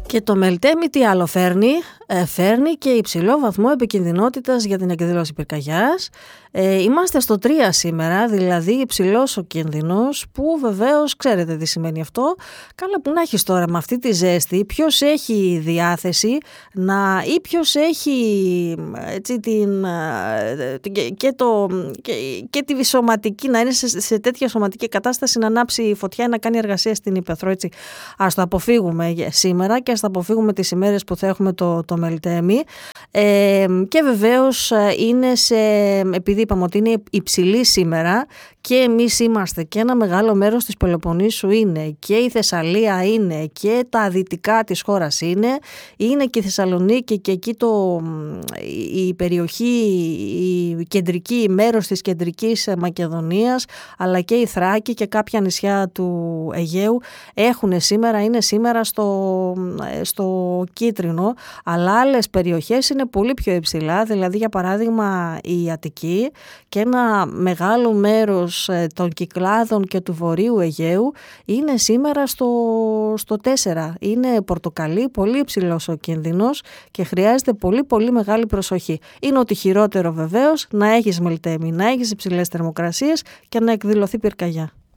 Και το Μελτέμι τι άλλο φέρνει? Φέρνει και υψηλό βαθμό επικινδυνότητας για την εκδήλωση πυρκαγιάς. Είμαστε στο 3 σήμερα, δηλαδή υψηλός ο κίνδυνος, που βεβαίως ξέρετε τι σημαίνει αυτό. Καλά που να έχεις τώρα με αυτή τη ζέστη, ποιος έχει διάθεση ή ποιος έχει έτσι, και τη σωματική, να είναι σε τέτοια σωματική κατάσταση να ανάψει φωτιά ή να κάνει εργασία στην ύπαιθρο. Έτσι. Ας το αποφύγουμε σήμερα και ας το αποφύγουμε τις ημέρες που θα έχουμε το Μελτέμι. Και βεβαίως επειδή είπαμε ότι είναι υψηλή σήμερα και εμείς είμαστε και ένα μεγάλο μέρος της Πελοποννήσου είναι και η Θεσσαλία είναι και τα δυτικά της χώρας είναι και η Θεσσαλονίκη και εκεί η περιοχή, η κεντρική, μέρος της κεντρικής Μακεδονίας, αλλά και η Θράκη και κάποια νησιά του Αιγαίου είναι σήμερα στο κίτρινο, αλλά άλλες περιοχές είναι πολύ πιο υψηλά, δηλαδή για παράδειγμα η Αττική και ένα μεγάλο μέρος των Κυκλάδων και του Βορείου Αιγαίου είναι σήμερα στο 4. Είναι πορτοκαλί, πολύ υψηλός ο κίνδυνος και χρειάζεται πολύ πολύ μεγάλη προσοχή. Είναι ότι χειρότερο βεβαίως να έχεις Μελτέμι, να έχεις υψηλές θερμοκρασίες και να εκδηλωθεί πυρκαγιά.